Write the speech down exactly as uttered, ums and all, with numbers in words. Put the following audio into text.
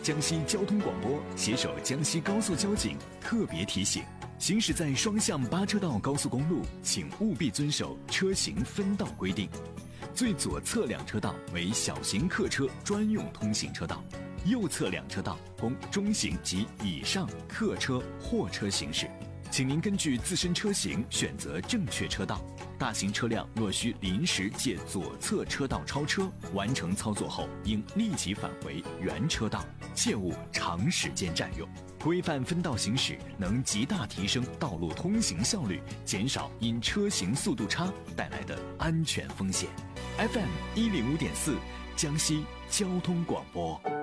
江西交通广播携手江西高速交警特别提醒：行驶在双向八车道高速公路，请务必遵守车行分道规定。最左侧两车道为小型客车专用通行车道，右侧两车道供中型及以上客车、货车行驶。请您根据自身车型选择正确车道。大型车辆若需临时借左侧车道超车，完成操作后应立即返回原车道，切勿长时间占用。规范分道行驶能极大提升道路通行效率，减少因车行速度差带来的安全风险。F M 一零五点四，江西交通广播。